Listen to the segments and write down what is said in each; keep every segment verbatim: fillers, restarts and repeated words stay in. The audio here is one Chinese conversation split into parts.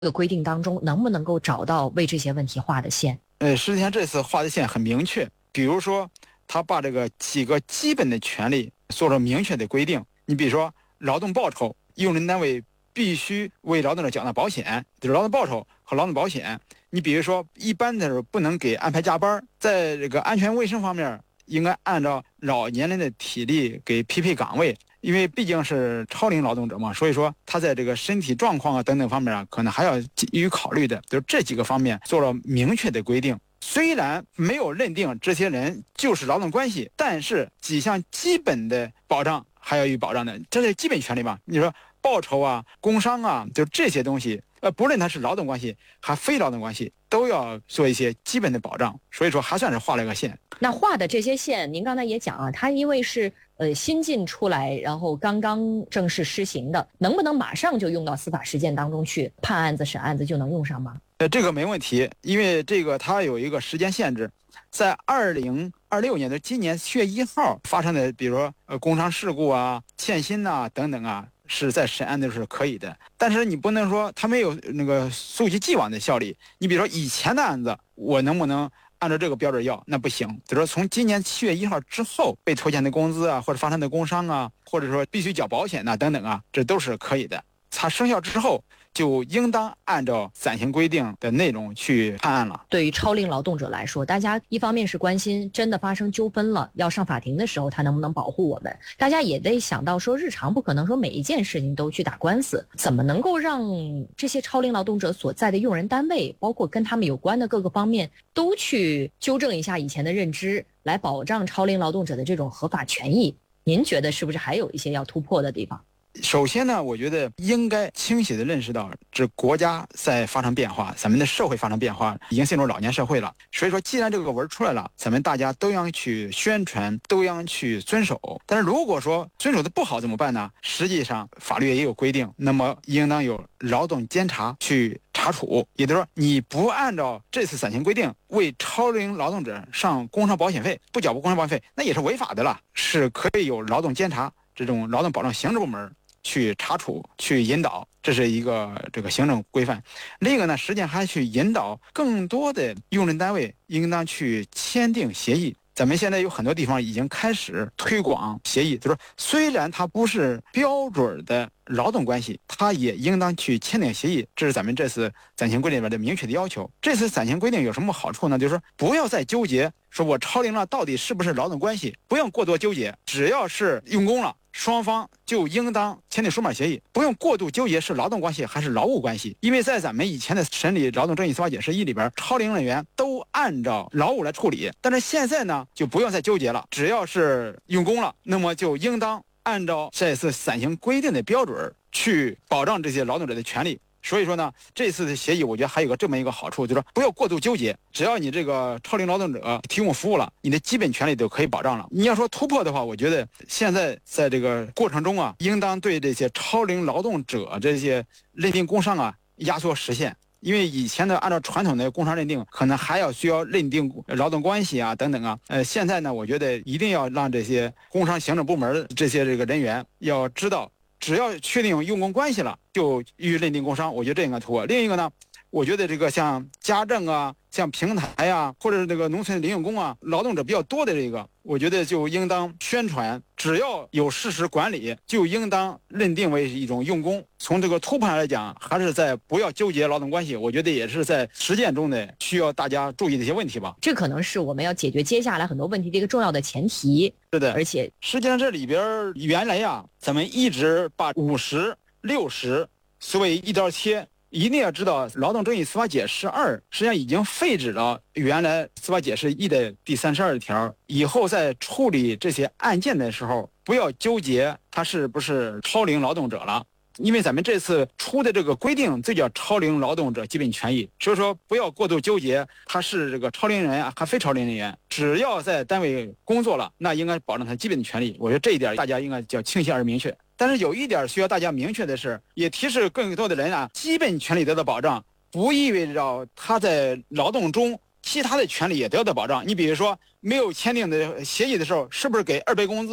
个规定当中，能不能够找到为这些问题画的线？ 呃，实际上这次画的线很明确，比如说他把这个几个基本的权利做了明确的规定。你比如说劳动报酬，用人单位必须为劳动者缴纳保险，就是劳动报酬和劳动保险。你比如说一般的时候不能给安排加班，在这个安全卫生方面应该按照老年人的体力给匹配岗位，因为毕竟是超龄劳动者嘛，所以说他在这个身体状况啊等等方面啊，可能还要予以考虑的。就是这几个方面做了明确的规定。虽然没有认定这些人就是劳动关系，但是几项基本的保障还要予以保障的，这是基本权利嘛。你说报酬啊、工伤啊，就这些东西，呃，不论它是劳动关系还非劳动关系，都要做一些基本的保障。所以说还算是画了个线。 那画的这些线，您刚才也讲啊，它因为是呃新进出来，然后刚刚正式施行的，能不能马上就用到司法实践当中去判案子、审案子就能用上吗？ 呃，这个没问题，因为这个它有一个时间限制，在二零二六年的今年七月一号发生的，比如说呃工伤事故啊、欠薪呐、等等啊，是在审案的是可以的。但是你不能说它没有那个溯及既往的效力。你比如说以前的案子，我能不能按照这个标准要？那不行。就是说从今年七月一号之后被拖欠的工资啊，或者发生的工伤啊，或者说必须缴保险呐、等等啊，这都是可以的。它生效之后，就应当按照暂行规定的内容去判案了。 对于超龄劳动者来说，大家一方面是关心真的发生纠纷了要上法庭的时候他能不能保护我们，大家也得想到说日常不可能说每一件事情都去打官司，怎么能够让这些超龄劳动者所在的用人单位，包括跟他们有关的各个方面都去纠正一下以前的认知，来保障超龄劳动者的这种合法权益。您觉得是不是还有一些要突破的地方？ 首先呢，我觉得应该清晰地认识到，这国家在发生变化，咱们的社会发生变化，已经进入老年社会了。所以说，既然这个文出来了，咱们大家都要去宣传，都要去遵守。但是如果说遵守的不好怎么办呢？实际上法律也有规定，那么应当有劳动监察去查处。也就是说，你不按照这次暂行规定为超龄劳动者上工伤保险费，不缴付工伤保险费，那也是违法的了，是可以有劳动监察这种劳动保障行政部门去查处、去引导，这是一个这个行政规范。另一个呢，实际上还去引导更多的用人单位应当去签订协议。咱们现在有很多地方已经开始推广协议，就是说虽然它不是标准的劳动关系，它也应当去签订协议。这是咱们这次暂行规定里边的明确的要求。这次暂行规定有什么好处呢？就是说不要再纠结说我超龄了到底是不是劳动关系，不用过多纠结，只要是用工了，双方就应当签订书面协议，不用过度纠结是劳动关系还是劳务关系。因为在咱们以前的审理劳动争议司法解释一里边，超龄人员都按照劳务来处理，但是现在呢就不用再纠结了，只要是用工了，那么就应当按照这次暂行规定的标准去保障这些劳动者的权利。所以说呢，这次的协议我觉得还有个这么一个好处，就是说不要过度纠结，只要你这个超龄劳动者提供服务了，你的基本权利都可以保障了。你要说突破的话，我觉得现在在这个过程中啊，应当对这些超龄劳动者这些认定工伤啊压缩实现。因为以前的按照传统的工伤认定，可能还要需要认定劳动关系啊等等啊。呃，现在呢，我觉得一定要让这些工伤行政部门这些这个人员要知道，只要确定用工关系了，就予以认定工伤。我觉得这应该突破。另一个呢，我觉得这个像家政啊、像平台啊，或者是这个农村临用工啊，劳动者比较多的这个，我觉得就应当宣传，只要有事实管理，就应当认定为一种用工。从这个突破上来讲，还是在不要纠结劳动关系，我觉得也是在实践中的需要大家注意的一些问题吧。 这可能是我们要解决接下来很多问题的一个重要的前提。 是的， 而且实际上这里边原来呀，咱们一直把五十、六十所谓一刀切。一定要知道，劳动争议司法解释二实际上已经废止了原来司法解释一的第三十二条。以后在处理这些案件的时候，不要纠结他是不是超龄劳动者了，因为咱们这次出的这个规定，这叫超龄劳动者基本权益，所以说不要过度纠结他是这个超龄人员还非超龄人员，只要在单位工作了，那应该保障他基本的权利。我觉得这一点大家应该叫清晰而明确。但是有一点需要大家明确的是，也提示更多的人啊，基本权利得到保障，不意味着他在劳动中其他的权利也得到保障。你比如说，没有签订的协议的时候，是不是给二倍工资？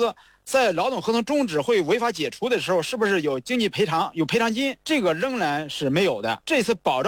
在劳动合同终止会违法解除的时候，是不是有经济赔偿、有赔偿金？这个仍然是没有的。这次保障